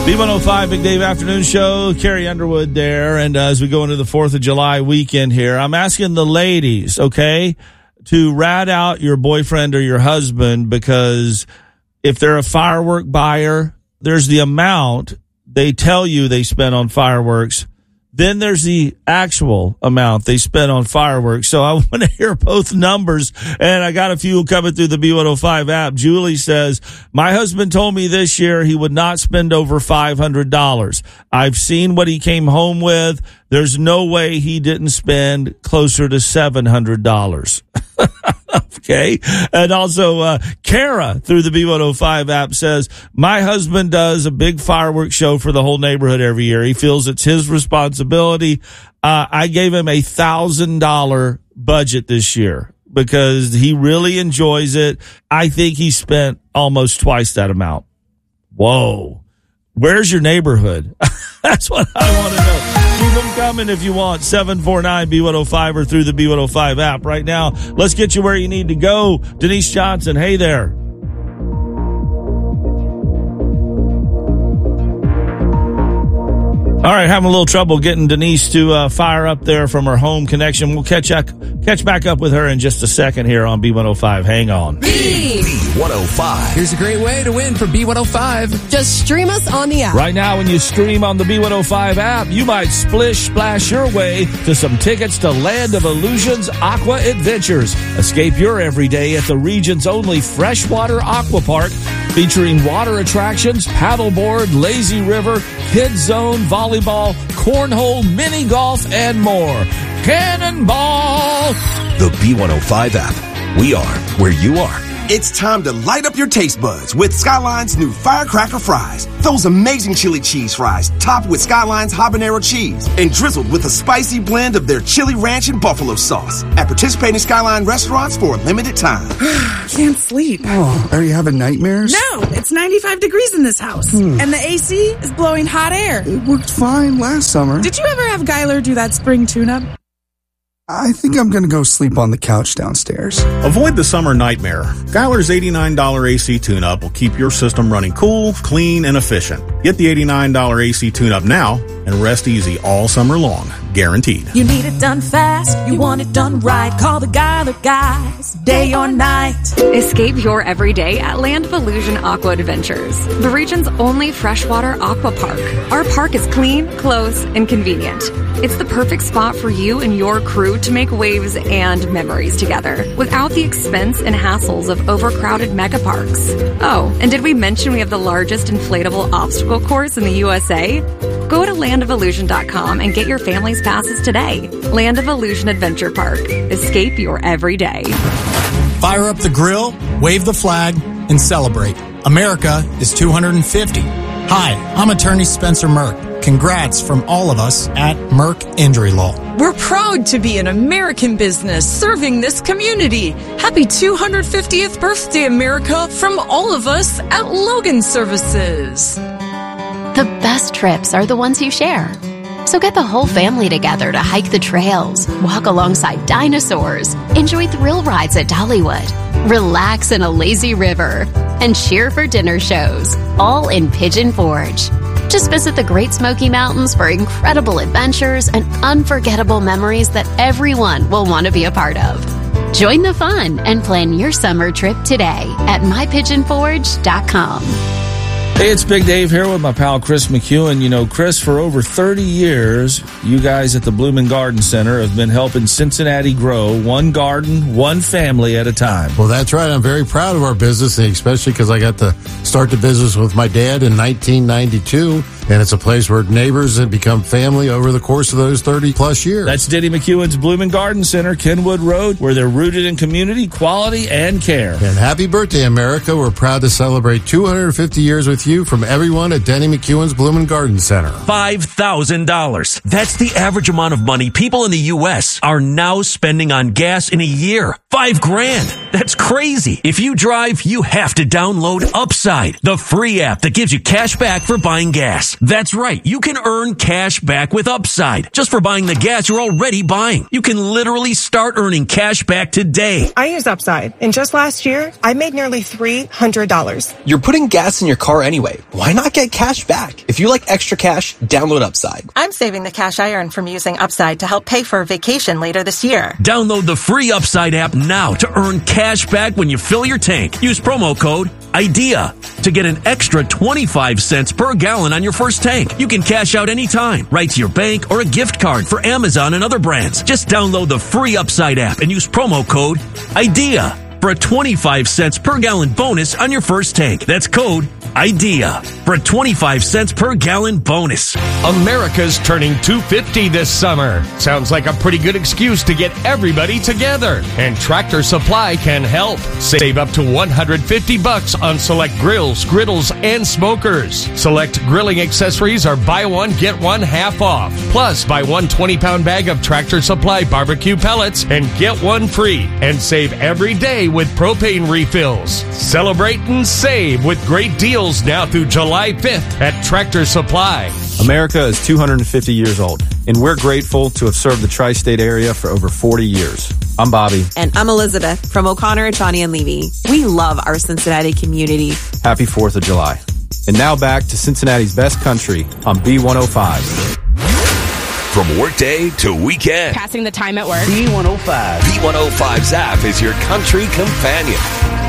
B105 Big Dave Afternoon Show. Carrie Underwood there. And as we go into the 4th of July weekend here, I'm asking the ladies, okay, to rat out your boyfriend or your husband, because if they're a firework buyer, there's the amount they tell you they spent on fireworks. Then there's the actual amount they spent on fireworks. So I want to hear both numbers. And I got a few coming through the B105 app. Julie says, my husband told me this year he would not spend over $500. I've seen what he came home with. There's no way he didn't spend closer to $700. Okay. And also, Kara through the B105 app says, my husband does a big fireworks show for the whole neighborhood every year. He feels it's his responsibility. I gave him $1,000 budget this year because he really enjoys it. I think he spent almost twice that amount. Whoa. Where's your neighborhood? That's what I want to know. Keep them coming if you want. 749-B105 or through the B105 app. Right now, let's get you where you need to go. Denise Johnson, hey there. All right, having a little trouble getting Denise to fire up there from her home connection. We'll catch back up with her in just a second here on B105. Hang on. B105. Here's a great way to win from B105. Just stream us on the app. Right now, when you stream on the B105 app, you might splash your way to some tickets to Land of Illusions Aqua Adventures. Escape your everyday at the region's only freshwater aqua park, featuring water attractions, paddleboard, lazy river, kids zone, volleyball, cornhole, mini golf, and more. Cannonball! The B105 app. We are where you are. It's time to light up your taste buds with Skyline's new Firecracker Fries. Those amazing chili cheese fries topped with Skyline's habanero cheese and drizzled with a spicy blend of their chili ranch and buffalo sauce at participating Skyline restaurants for a limited time. Can't sleep. Oh, are you having nightmares? No, it's 95 degrees in this house. And the AC is blowing hot air. It worked fine last summer. Did you ever have Geiler do that spring tune-up? I think I'm going to go sleep on the couch downstairs. Avoid the summer nightmare. Geiler's $89 AC tune-up will keep your system running cool, clean, and efficient. Get the $89 AC tune-up now and rest easy all summer long. Guaranteed. You need it done fast. You want it done right. Call the Geiler guys, day or night. Escape your everyday at Land of Illusion Aqua Adventures, the region's only freshwater aqua park. Our park is clean, close, and convenient. It's the perfect spot for you and your crew to make waves and memories together without the expense and hassles of overcrowded mega parks. Oh, and did we mention we have the largest inflatable obstacle course in the USA? Go to landofillusion.com and get your family's passes today. Land of Illusion Adventure Park. Escape your everyday. Fire up the grill, wave the flag, and celebrate. America is 250. Hi, I'm attorney Spencer Merck. Congrats from all of us at Merck Injury Law. We're proud to be an American business serving this community. Happy 250th birthday, America, from all of us at Logan Services. The best trips are the ones you share. So get the whole family together to hike the trails, walk alongside dinosaurs, enjoy thrill rides at Dollywood, relax in a lazy river, and cheer for dinner shows, all in Pigeon Forge. Just visit the Great Smoky Mountains for incredible adventures and unforgettable memories that everyone will want to be a part of. Join the fun and plan your summer trip today at mypigeonforge.com. Hey, it's Big Dave here with my pal Chris McEwen. You know, Chris, for over 30 years, you guys at the Blooming Garden Center have been helping Cincinnati grow one garden, one family at a time. Well, that's right. I'm very proud of our business, especially because I got to start the business with my dad in 1992. And it's a place where neighbors have become family over the course of those 30-plus years. That's Denny McEwen's Blooming Garden Center, Kenwood Road, where they're rooted in community, quality, and care. And happy birthday, America. We're proud to celebrate 250 years with you from everyone at Denny McEwen's Blooming Garden Center. $5,000. That's the average amount of money people in the U.S. are now spending on gas in a year. $5,000. That's crazy. If you drive, you have to download Upside, the free app that gives you cash back for buying gas. That's right. You can earn cash back with Upside just for buying the gas you're already buying. You can literally start earning cash back today. I use Upside, and just last year, I made nearly $300. You're putting gas in your car anyway. anyway. Why not get cash back? If you like extra cash, download Upside. I'm saving the cash I earn from using Upside to help pay for a vacation later this year. Download the free Upside app now to earn cash back when you fill your tank. Use promo code IDEA to get an extra 25 cents per gallon on your first tank. You can cash out anytime, right to your bank or a gift card for Amazon and other brands. Just download the free Upside app and use promo code IDEA for a 25 cents per gallon bonus on your first tank. That's code IDEA for a 25 cents per gallon bonus. America's turning 250 this summer. Sounds like a pretty good excuse to get everybody together. And Tractor Supply can help. Save up to $150 on select grills, griddles, and smokers. Select grilling accessories are buy one, get one half off. Plus, buy one 20-pound bag of Tractor Supply barbecue pellets and get one free. And save every day with propane refills. Celebrate and save with great deals now through July 5th at Tractor Supply. America is 250 years old, and we're grateful to have served the tri-state area for over 40 years. I'm Bobby. And I'm Elizabeth from O'Connor, Shawnee, and Levy. We love our Cincinnati community. Happy 4th of July. And now back to Cincinnati's best country on B105. From workday to weekend, passing the time at work. B105's app is your country companion.